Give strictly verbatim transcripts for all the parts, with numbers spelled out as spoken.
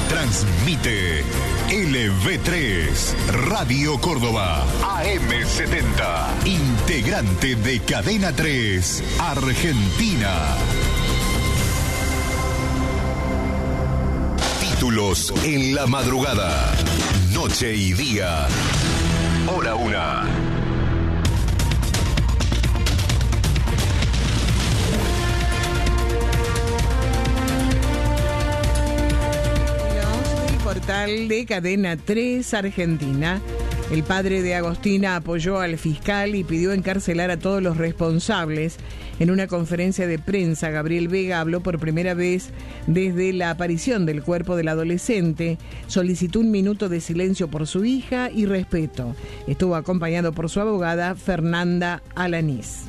Transmite L V tres, Radio Córdoba, A M setenta, integrante de Cadena tres, Argentina. Títulos en la madrugada, noche y día, hora una. Portal de Cadena tres Argentina. El padre de Agostina apoyó al fiscal y pidió encarcelar a todos los responsables. En una conferencia de prensa, Gabriel Vega habló por primera vez desde la aparición del cuerpo del adolescente. Solicitó un minuto de silencio por su hija y respeto. Estuvo acompañado por su abogada, Fernanda Alanís.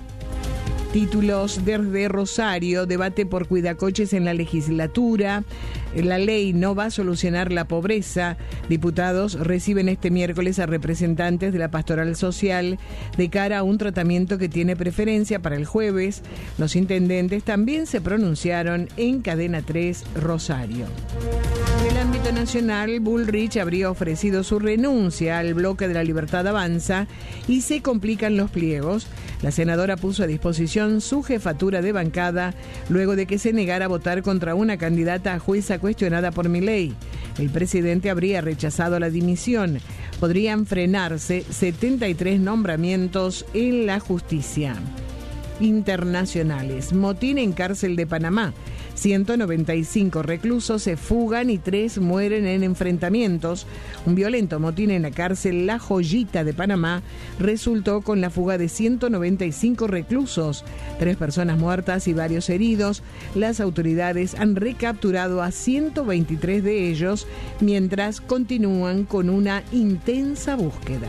Títulos desde Rosario, debate por cuidacoches en la legislatura. La ley no va a solucionar la pobreza. Diputados reciben este miércoles a representantes de la Pastoral Social de cara a un tratamiento que tiene preferencia para el jueves. Los intendentes también se pronunciaron en Cadena tres Rosario. En el ámbito nacional, Bullrich habría ofrecido su renuncia al bloque de la Libertad Avanza y se complican los pliegos. La senadora puso a disposición su jefatura de bancada luego de que se negara a votar contra una candidata a jueza cuestionada por Milei. El presidente habría rechazado la dimisión. Podrían frenarse setenta y tres nombramientos en la justicia. Internacionales. Motín en cárcel de Panamá. ciento noventa y cinco reclusos se fugan y tres mueren en enfrentamientos. Un violento motín en la cárcel La Joyita de Panamá resultó con la fuga de ciento noventa y cinco reclusos. Tres personas muertas y varios heridos. Las autoridades han recapturado a ciento veintitrés de ellos mientras continúan con una intensa búsqueda.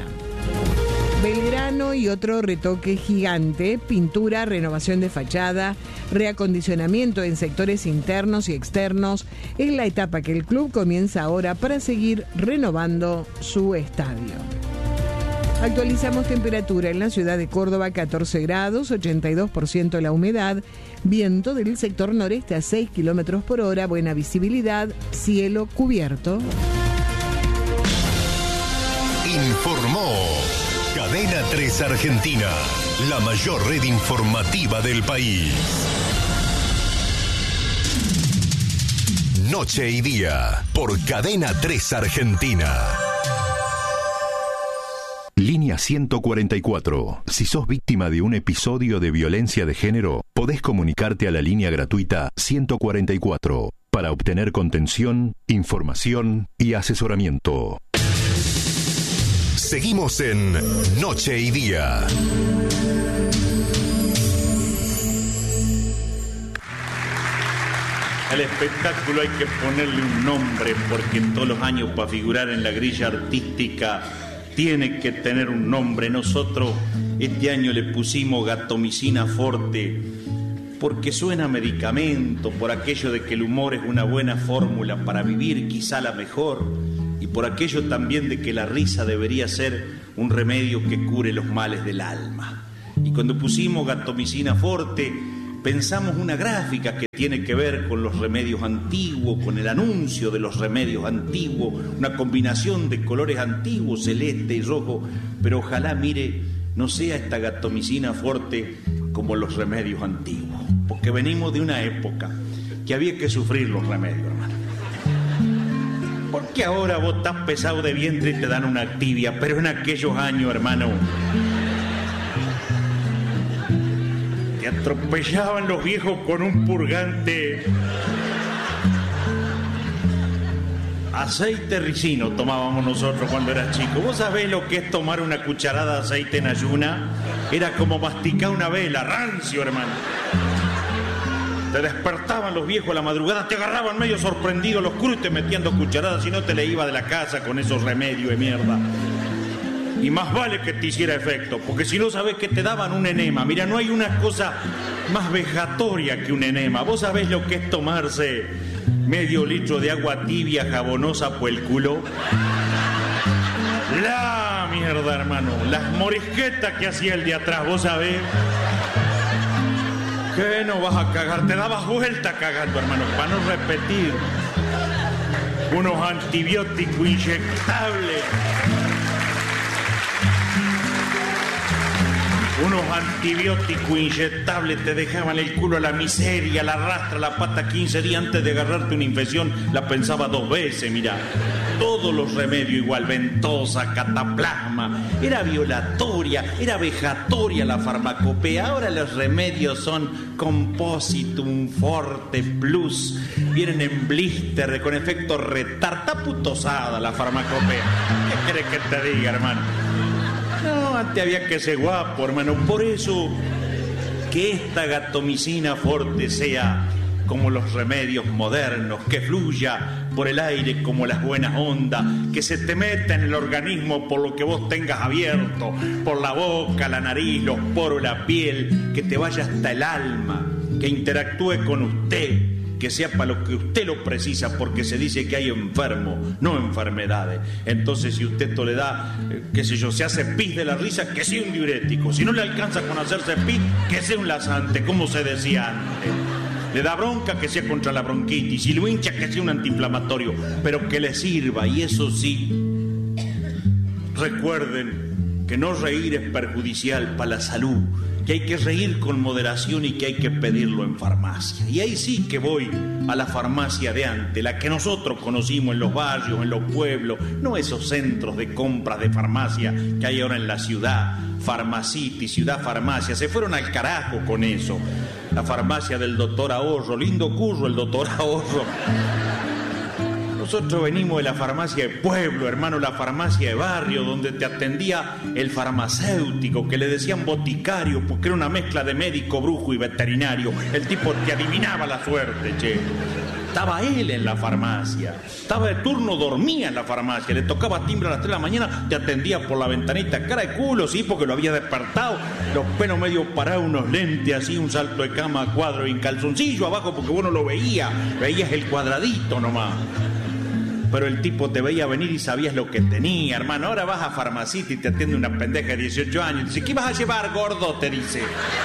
Belgrano y otro retoque gigante, pintura, renovación de fachada, reacondicionamiento en sectores internos y externos. Es la etapa que el club comienza ahora para seguir renovando su estadio. Actualizamos temperatura en la ciudad de Córdoba, catorce grados, ochenta y dos por ciento la humedad, viento del sector noreste a seis kilómetros por hora, buena visibilidad, cielo cubierto. Informó Cadena tres Argentina, la mayor red informativa del país. Noche y día, por Cadena tres Argentina. Línea ciento cuarenta y cuatro. Si sos víctima de un episodio de violencia de género, podés comunicarte a la línea gratuita ciento cuarenta y cuatro para obtener contención, información y asesoramiento. Seguimos en Noche y Día. Al espectáculo hay que ponerle un nombre, porque todos los años para figurar en la grilla artística tiene que tener un nombre. Nosotros este año le pusimos Gatomicina Forte porque suena a medicamento, por aquello de que el humor es una buena fórmula para vivir, quizá la mejor, y por aquello también de que la risa debería ser un remedio que cure los males del alma. Y cuando pusimos Gatomicina Forte, pensamos una gráfica que tiene que ver con los remedios antiguos, con el anuncio de los remedios antiguos, una combinación de colores antiguos, celeste y rojo, pero ojalá, mire, no sea esta Gatomicina Forte como los remedios antiguos, porque venimos de una época que había que sufrir los remedios, hermano. Porque ahora vos estás pesado de vientre y te dan una Activia, pero en aquellos años, hermano, te atropellaban los viejos con un purgante. Aceite ricino tomábamos nosotros cuando era chico. ¿Vos sabés lo que es tomar una cucharada de aceite en ayuna? Era como masticar una vela, rancio, hermano. Te despertaban los viejos a la madrugada, te agarraban medio sorprendido los cruces metiendo cucharadas y no te le iba de la casa con esos remedios de mierda. Y más vale que te hiciera efecto, porque si no sabés que te daban un enema. Mira, no hay una cosa más vejatoria que un enema. Vos sabés lo que es tomarse medio litro de agua tibia jabonosa por el culo. La mierda, hermano. Las morisquetas que hacía el de atrás, vos sabés. ¿Qué no vas a cagar? Te dabas vuelta cagando, hermano, para no repetir. unos antibióticos inyectables. Unos antibióticos inyectables te dejaban el culo a la miseria, la rastra, la pata quince días antes de agarrarte una infección, la pensaba dos veces, mirá. Todos los remedios igual, ventosa, cataplasma, era violatoria, era vejatoria la farmacopea. Ahora los remedios son Compositum Forte Plus, vienen en blister con efecto retard. Está putosada la farmacopea. ¿Qué querés que te diga, hermano? No, antes había que ser guapo, hermano. Por eso, que esta gatomicina forte sea como los remedios modernos, que fluya por el aire como las buenas ondas, que se te meta en el organismo por lo que vos tengas abierto, por la boca, la nariz, los poros, la piel, que te vaya hasta el alma, que interactúe con usted, que sea para lo que usted lo precisa, porque se dice que hay enfermos, no enfermedades. Entonces, si usted esto le da, eh, qué sé yo, se hace pis de la risa, que sea un diurético. Si no le alcanza con hacerse pis, que sea un laxante, como se decía antes. Le da bronca, que sea contra la bronquitis. Si lo hincha, que sea un antiinflamatorio, pero que le sirva. Y eso sí, recuerden que no reír es perjudicial para la salud, que hay que reír con moderación y que hay que pedirlo en farmacia. Y ahí sí que voy a la farmacia de antes, la que nosotros conocimos en los barrios, en los pueblos, no esos centros de compras de farmacia que hay ahora en la ciudad, Farmacity, Ciudad Farmacia, se fueron al carajo con eso. La farmacia del doctor Ahorro, lindo curro el doctor Ahorro. Nosotros venimos de la farmacia de pueblo, hermano, la farmacia de barrio, donde te atendía el farmacéutico, que le decían boticario, porque era una mezcla de médico, brujo y veterinario. El tipo te adivinaba la suerte, che. Estaba él en la farmacia, estaba de turno, dormía en la farmacia, le tocaba timbre a las tres de la mañana, te atendía por la ventanita, cara de culo, sí, porque lo había despertado, los pelos medio parados, unos lentes así, un salto de cama a cuadro y en calzoncillo abajo, porque vos no lo veías, veías el cuadradito nomás. Pero el tipo te veía venir y sabías lo que tenía, hermano. Ahora vas a Farmacity y te atiende una pendeja de dieciocho años. Dice, ¿qué vas a llevar, gordo? Te dice.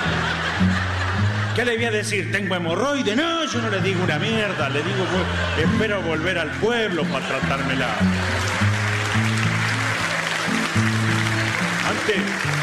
¿Qué le voy a decir? ¿Tengo hemorroide? No, yo no le digo una mierda. Le digo, pues, espero volver al pueblo para tratármela. Antes,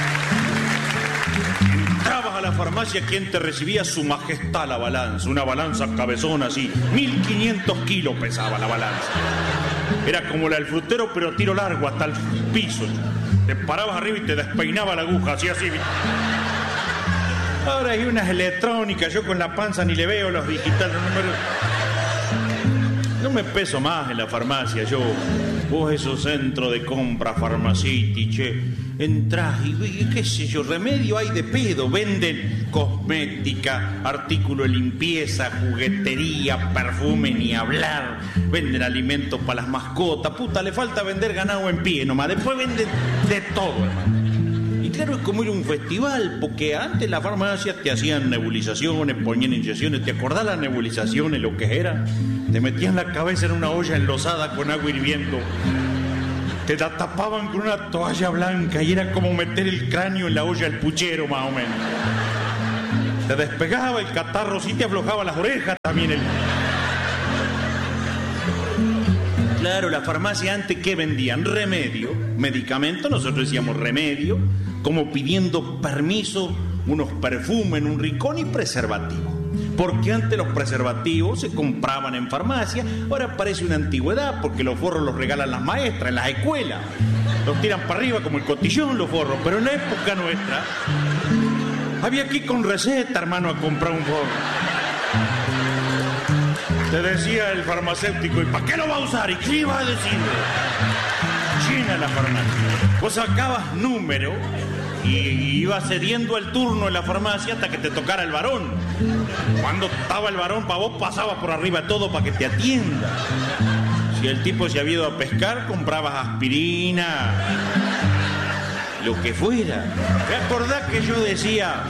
entrabas a la farmacia, ¿quién te recibía? Su majestad la balanza. Una balanza cabezona así. mil quinientos kilos pesaba la balanza. Era como la del frutero, pero tiro largo hasta el piso. Te parabas arriba y te despeinaba la aguja, así, así. Ahora hay unas electrónicas, yo con la panza ni le veo los digitales. No me, no me peso más en la farmacia, yo. Vos esos centros de compra, Farmacity, che, entrás y, y qué sé yo, remedio hay de pedo. Venden cosmética, artículos de limpieza, juguetería, perfume, ni hablar. Venden alimentos para las mascotas. Puta, le falta vender ganado en pie nomás. Después venden de todo, hermano. Y claro, es como ir a un festival, porque antes en la farmacia te hacían nebulizaciones, ponían inyecciones. ¿Te acordás las nebulizaciones, lo que era? Te metían la cabeza en una olla enlosada con agua hirviendo. Te la tapaban con una toalla blanca y era como meter el cráneo en la olla del puchero, más o menos. Te despegaba el catarro, sí te aflojaba las orejas también el... Claro, la farmacia antes, ¿qué vendían? Remedio, medicamento, nosotros decíamos remedio, como pidiendo permiso, unos perfumes en un rincón y preservativos. Porque antes los preservativos se compraban en farmacia, ahora parece una antigüedad porque los forros los regalan las maestras en las escuelas. Los tiran para arriba como el cotillón los forros, pero en la época nuestra había que ir con receta, hermano, a comprar un forro. Te decía el farmacéutico, ¿y para qué lo va a usar? ¿Y qué iba a decir? China la farmacia. Vos sacabas número y ibas cediendo el turno en la farmacia hasta que te tocara el varón. Cuando estaba el varón, para vos pasabas por arriba todo para que te atienda. Si el tipo se había ido a pescar, comprabas aspirina, lo que fuera. ¿Te acordás que yo decía...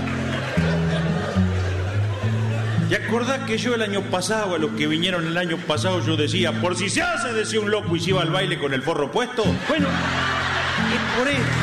¿Te acordás que yo el año pasado, a los que vinieron el año pasado, yo decía, por si se hace, decía un loco y se iba al baile con el forro puesto? Bueno, es por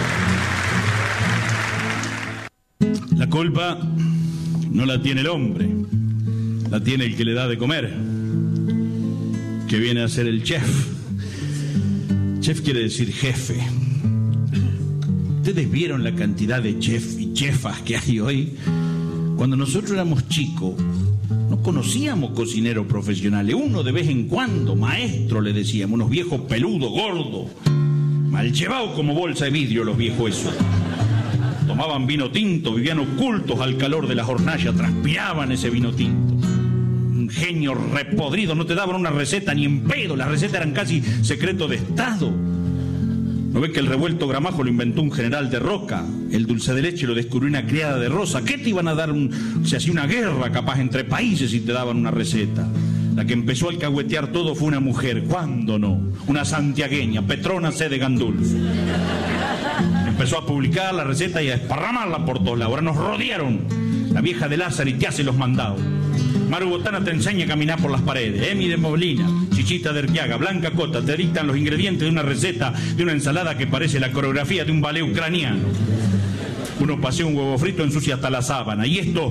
eso. La culpa no la tiene el hombre, la tiene el que le da de comer. que viene a ser el chef. Chef quiere decir jefe. ¿Ustedes vieron la cantidad de chef y chefas que hay hoy? Cuando nosotros éramos chicos, no conocíamos cocineros profesionales. Uno de vez en cuando, maestro le decíamos, unos viejos peludos, gordos, mal llevados como bolsa de vidrio los viejos esos. Tomaban vino tinto, vivían ocultos al calor de la hornalla, transpiraban ese vino tinto. Un genio repodrido, no te daban una receta ni en pedo, las recetas eran casi secreto de Estado. ¿No ves que el revuelto gramajo lo inventó un general de Roca? El dulce de leche lo descubrió una criada de Rosa. ¿Qué te iban a dar? Un... Se hacía una guerra capaz entre países si te daban una receta. La que empezó a alcahuetear todo fue una mujer. ¿Cuándo no? Una santiagueña, Petrona C. de Gandulfo. Empezó a publicar la receta y a esparramarla por todos lados. Ahora nos rodearon. La vieja de Lázaro y te hace los mandados. Maru Botana te enseña a caminar por las paredes. Emi de Molina, Chichita de Erquiaga, Blanca Cota te dictan los ingredientes de una receta de una ensalada que parece la coreografía de un ballet ucraniano. Uno pasea un huevo frito, ensucia hasta la sábana. Y esto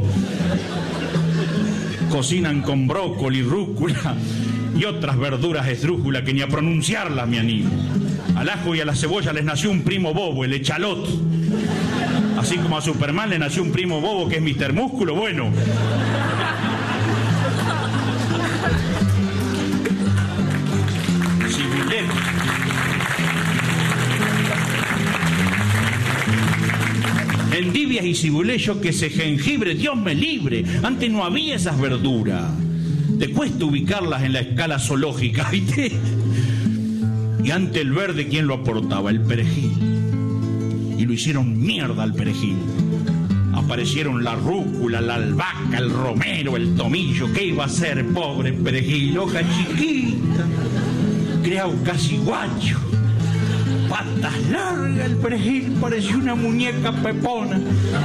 cocinan con brócoli, rúcula y otras verduras esdrújulas que ni a pronunciarlas me animo. Al ajo y a la cebolla les nació un primo bobo, el echalot. Así como a Superman le nació un primo bobo que es mister Músculo. Bueno, endivias y cibulet, yo que sé, jengibre, Dios me libre. Antes no había esas verduras. Te cuesta ubicarlas en la escala zoológica, ¿viste? Y ante el verde, ¿quién lo aportaba? El perejil. Y lo hicieron mierda al perejil. Aparecieron la rúcula, la albahaca, el romero, el tomillo. ¿Qué iba a hacer, pobre perejil? Hoja chiquita, creado casi guacho. Patas largas, el perejil parecía una muñeca pepona.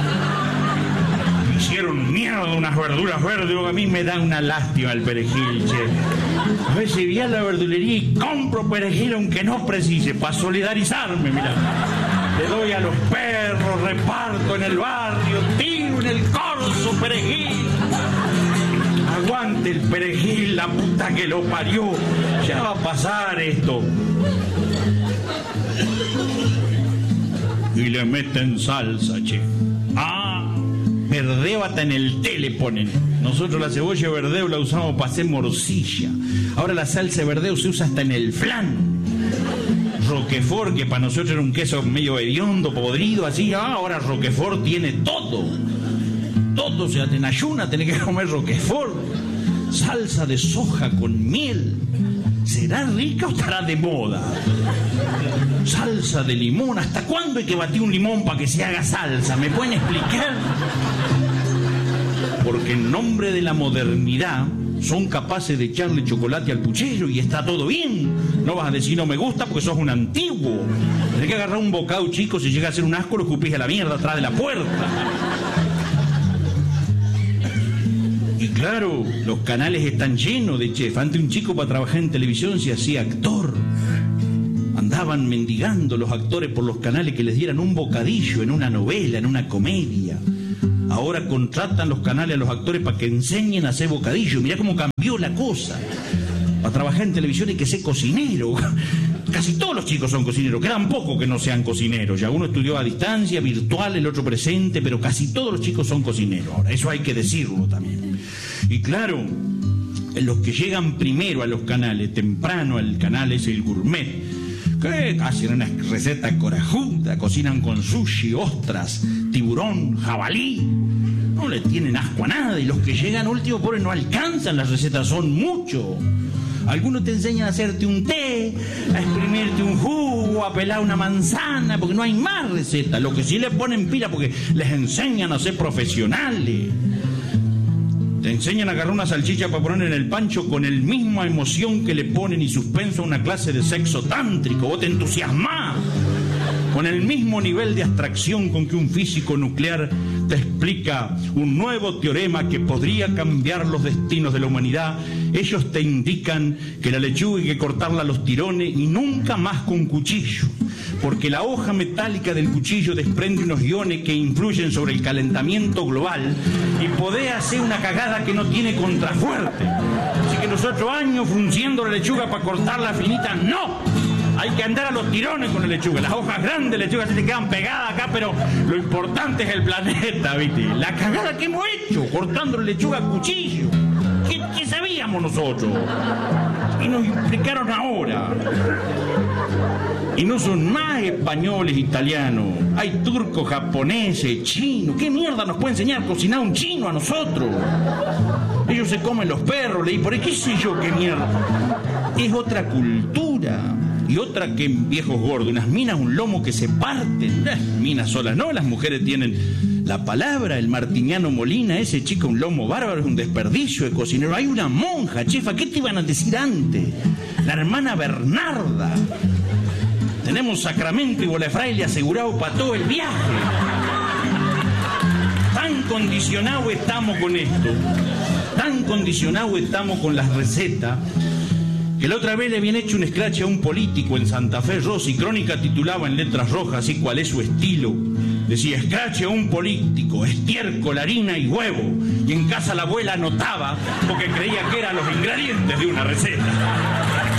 Hicieron mierda unas verduras verdes. A mí me da una lástima el perejil, che. A veces voy a la verdulería y compro perejil aunque no precise, para solidarizarme, mira. Le doy a los perros, reparto en el barrio, tiro en el corso perejil. Aguante el perejil, la puta que lo parió. Ya va a pasar esto. Y le meten salsa, che. Ah, verdeo hasta en el té le ponen. Nosotros la cebolla de verdeo la usamos para hacer morcilla. Ahora la salsa de verdeo se usa hasta en el flan. Roquefort, que para nosotros era un queso medio hediondo, podrido, así. Ah, ahora Roquefort tiene todo. Todo, o sea, en ayuna tenés que comer Roquefort. Salsa de soja con miel. ¿Será rica o estará de moda? Salsa de limón. ¿Hasta cuándo hay que batir un limón para que se haga salsa? ¿Me pueden explicar? Porque en nombre de la modernidad son capaces de echarle chocolate al puchero y está todo bien. No vas a decir no me gusta porque sos un antiguo. Tenés que agarrar un bocado chico, si llega a ser un asco lo escupís a la mierda atrás de la puerta. Y claro, los canales están llenos de chef. Antes un chico para trabajar en televisión se hacía actor. Andaban mendigando los actores por los canales que les dieran un bocadillo en una novela, en una comedia. Ahora contratan los canales a los actores para que enseñen a hacer bocadillo. Mirá cómo cambió la cosa. Para trabajar en televisión hay que ser cocinero. Casi todos los chicos son cocineros. Quedan pocos que no sean cocineros. Ya uno estudió a distancia, virtual, el otro presente, pero casi todos los chicos son cocineros. Ahora, eso hay que decirlo también. Y claro, los que llegan primero a los canales, temprano al canal es el gourmet, que hacen una receta corajuda, cocinan con sushi, ostras, tiburón, jabalí. No le tienen asco a nada. Y los que llegan último, pobres, no alcanzan las recetas, son muchos. Algunos te enseñan a hacerte un té, a exprimirte un jugo, a pelar una manzana, porque no hay más recetas. Lo que sí le ponen pila porque les enseñan a ser profesionales. Te enseñan a agarrar una salchicha para poner en el pancho con el misma emoción que le ponen y suspenso a una clase de sexo tántrico. Vos te entusiasmás con el mismo nivel de abstracción con que un físico nuclear te explica un nuevo teorema que podría cambiar los destinos de la humanidad. Ellos te indican que la lechuga hay que cortarla a los tirones y nunca más con cuchillo, porque la hoja metálica del cuchillo desprende unos iones que influyen sobre el calentamiento global y podés hacer una cagada que no tiene contrafuerte. Así que los ocho años frunciendo la lechuga para cortarla finita, ¡no! Hay que andar a los tirones con la lechuga. Las hojas grandes de lechuga se te quedan pegadas acá, pero lo importante es el planeta, ¿viste? La cagada que hemos hecho cortando la lechuga a cuchillo. ¿Qué, qué sabíamos nosotros? Y nos explicaron ahora. Y no son más españoles, italianos. Hay turcos, japoneses, chinos. ¿Qué mierda nos puede enseñar a cocinar un chino a nosotros? Ellos se comen los perros, leí por ahí, qué sé yo, qué mierda. Es otra cultura. Y otra que viejos gordos, unas minas, un lomo que se parten. Las minas solas, no, las mujeres tienen la palabra. El Martiniano Molina, ese chico, un lomo bárbaro, es un desperdicio de cocinero. Hay una monja, chefa, ¿qué te iban a decir antes? La hermana Bernarda. Tenemos sacramento y bola de fraile asegurado para todo el viaje. Tan condicionados estamos con esto, tan condicionados estamos con las recetas, que la otra vez le habían hecho un scratch a un político en Santa Fe, Rossi. Crónica titulaba en letras rojas, así cuál es su estilo. Decía, scratch a un político, estiércol, harina y huevo. Y en casa la abuela anotaba porque creía que eran los ingredientes de una receta.